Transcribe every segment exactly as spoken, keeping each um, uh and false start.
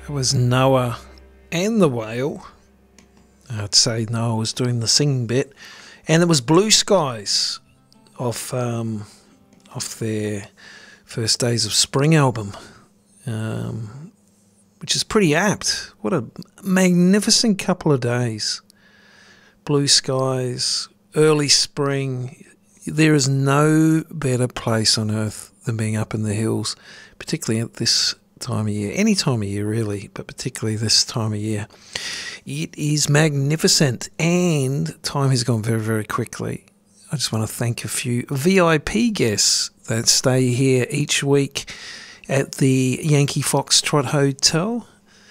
It was Noah and the Whale. I'd say Noah was doing the singing bit. And it was Blue Skies off, um, off their First Days of Spring album, um, which is pretty apt. What a magnificent couple of days. Blue skies, early spring. There is no better place on earth than being up in the hills, particularly at this time of year. Any time of year, really, but particularly this time of year. It is magnificent, and time has gone very, very quickly. I just want to thank a few V I P guests that stay here each week at the Yankee Foxtrot Hotel.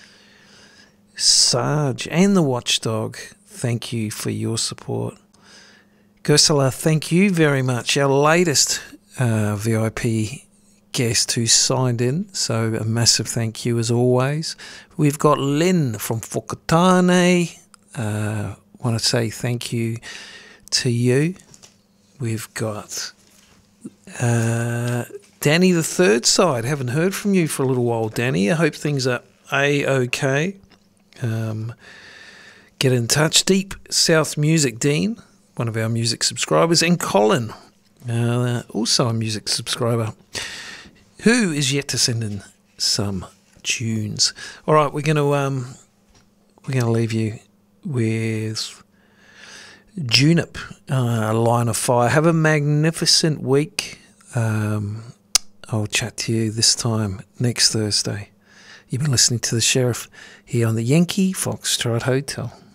Sarge and the Watchdog, thank you for your support. Ursula, thank you very much. Our latest uh, V I P guest who signed in, so a massive thank you as always. We've got Lynn from Whakatane. Uh, want to say thank you to you. We've got uh, Danny the Third Side. Haven't heard from you for a little while, Danny. I hope things are A-OK. Um, get in touch. Deep South Music, Dean, one of our music subscribers, and Colin, uh, also a music subscriber, who is yet to send in some tunes. All right, we're going to um, we're going to leave you with Junip, uh, Line of Fire. Have a magnificent week. Um, I'll chat to you this time next Thursday. You've been listening to The Sheriff here on the Yankee Foxtrot Hotel.